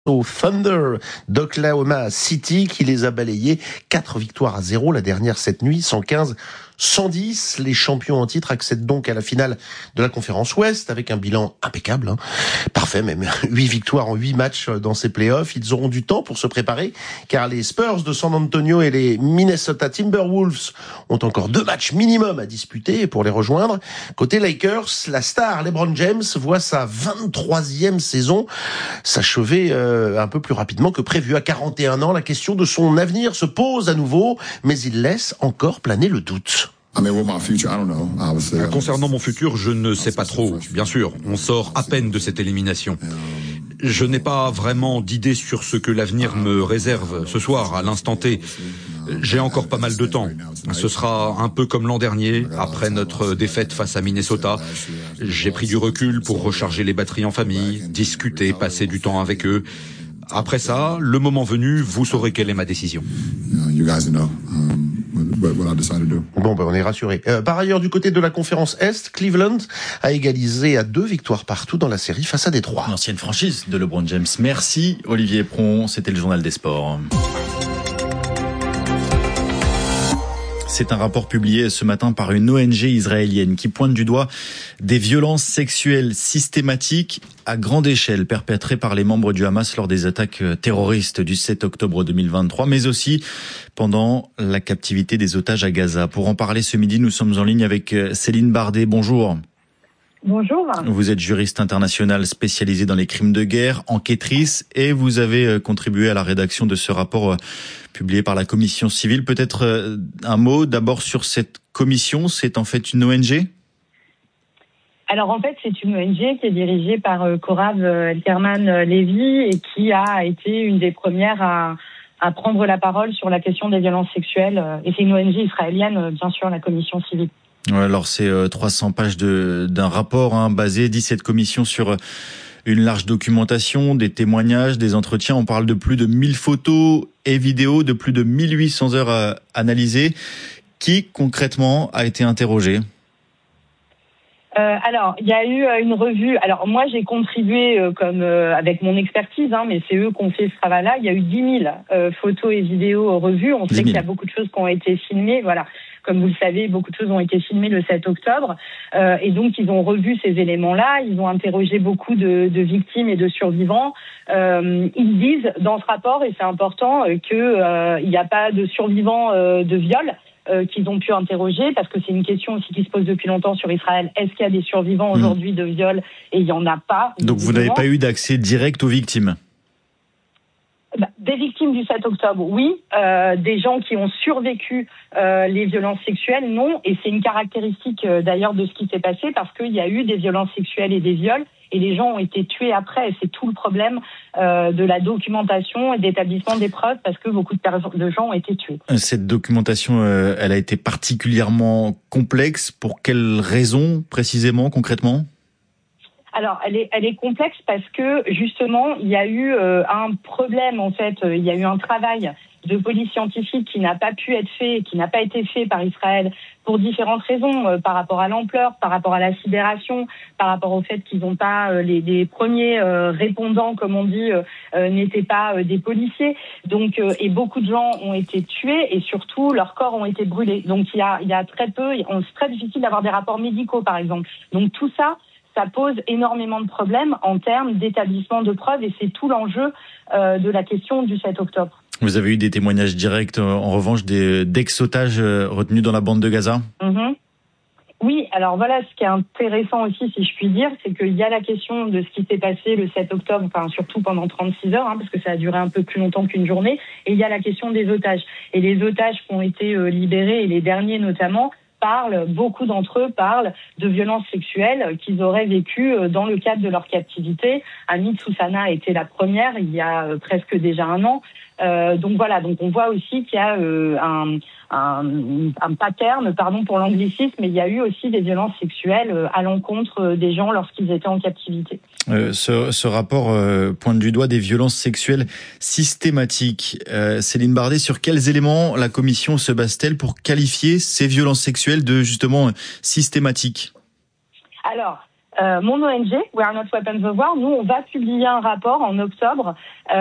au Thunder d'Oklahoma City qui les a balayés 4-0 la dernière cette nuit, 115-110. Les champions en titre accèdent donc à la finale de la conférence Ouest avec un bilan impeccable, parfait même, 8 victoires en 8 matchs dans ces playoffs. Ils auront du temps pour se préparer car les Spurs de San Antonio et les Minnesota Timberwolves ont encore 2 matchs minimum à disputer pour les rejoindre. Côté Lakers, la star LeBron James voit sa 23e saison s'achever un peu plus rapidement que prévu. À 41 ans, la question de son avenir se pose à nouveau, mais il laisse encore planer le doute. Concernant mon futur, je ne sais pas trop. Bien sûr, on sort à peine de cette élimination. Je n'ai pas vraiment d'idée sur ce que l'avenir me réserve ce soir, à l'instant T. J'ai encore pas mal de temps. Ce sera un peu comme l'an dernier, après notre défaite face à Minnesota. J'ai pris du recul pour recharger les batteries en famille, discuter, passer du temps avec eux. Après ça, le moment venu, vous saurez quelle est ma décision. Bon, on est rassurés. Par ailleurs, du côté de la conférence Est, Cleveland a égalisé à 2 victoires partout dans la série face à Détroit. L'ancienne franchise de LeBron James. Merci Olivier Pron, c'était le journal des sports. C'est un rapport publié ce matin par une ONG israélienne qui pointe du doigt des violences sexuelles systématiques à grande échelle perpétrées par les membres du Hamas lors des attaques terroristes du 7 octobre 2023, mais aussi pendant la captivité des otages à Gaza. Pour en parler ce midi, nous sommes en ligne avec Céline Bardet. Bonjour. Bonjour. Vous êtes juriste internationale spécialisée dans les crimes de guerre, enquêtrice, et vous avez contribué à la rédaction de ce rapport publié par la commission civile. Peut-être un mot d'abord sur cette commission. C'est en fait une ONG ? Alors en fait, c'est une ONG qui est dirigée par Korav Elkerman-Levy et qui a été une des premières à prendre la parole sur la question des violences sexuelles. Et c'est une ONG israélienne, bien sûr, la commission civile. Alors c'est 300 pages d'un rapport basé, dit cette commission, sur une large documentation, des témoignages, des entretiens. On parle de plus de 1000 photos et vidéos, de plus de 1800 heures analysées. Qui concrètement a été interrogé ? Alors, il y a eu une revue. Alors, moi, j'ai contribué avec mon expertise, mais c'est eux qui ont fait ce travail-là. Il y a eu 10 000 photos et vidéos revues. On sait qu'il y a beaucoup de choses qui ont été filmées. Voilà. Comme vous le savez, beaucoup de choses ont été filmées le 7 octobre. Et donc, ils ont revu ces éléments-là. Ils ont interrogé beaucoup de victimes et de survivants. Ils disent dans ce rapport, et c'est important, qu'il n'y a pas de survivants de viol qu'ils ont pu interroger, parce que c'est une question aussi qui se pose depuis longtemps sur Israël. Est-ce qu'il y a des survivants aujourd'hui de viol ? Et il n'y en a pas. Donc vous n'avez pas eu d'accès direct aux victimes ? Des victimes du 7 octobre, oui. Des gens qui ont survécu les violences sexuelles, non. Et c'est une caractéristique d'ailleurs de ce qui s'est passé, parce qu'il y a eu des violences sexuelles et des viols, et les gens ont été tués après. Et c'est tout le problème de la documentation et d'établissement des preuves, parce que beaucoup de gens ont été tués. Cette documentation, elle a été particulièrement complexe. Pour quelles raisons précisément, concrètement ? Alors, elle est complexe parce que, justement, il y a eu un problème, en fait. Il y a eu un travail de police scientifique qui n'a pas pu être fait, qui n'a pas été fait par Israël pour différentes raisons, par rapport à l'ampleur, par rapport à la sidération, par rapport au fait qu'ils n'ont pas, les premiers répondants, comme on dit, n'étaient pas des policiers. Donc, et beaucoup de gens ont été tués et surtout, leurs corps ont été brûlés. Donc, il y a très peu, c'est très difficile d'avoir des rapports médicaux, par exemple. Donc, tout ça pose énormément de problèmes en termes d'établissement de preuves, et c'est tout l'enjeu de la question du 7 octobre. Vous avez eu des témoignages directs, en revanche, d'ex-otages retenus dans la bande de Gaza ? Oui, alors voilà, ce qui est intéressant aussi, si je puis dire, c'est qu'il y a la question de ce qui s'est passé le 7 octobre, enfin surtout pendant 36 heures, parce que ça a duré un peu plus longtemps qu'une journée, et il y a la question des otages. Et les otages qui ont été libérés, et les derniers notamment, beaucoup d'entre eux parlent de violences sexuelles qu'ils auraient vécues dans le cadre de leur captivité. Amit Soussana a été la première il y a presque déjà un an. Donc voilà, donc on voit aussi qu'il y a un pattern, pardon pour l'anglicisme, mais il y a eu aussi des violences sexuelles à l'encontre des gens lorsqu'ils étaient en captivité. Ce rapport pointe du doigt des violences sexuelles systématiques. Céline Bardet, sur quels éléments la commission se base-t-elle pour qualifier ces violences sexuelles de justement systématiques ? Alors, mon ONG, We Are Not Weapons of War, nous, on va publier un rapport en octobre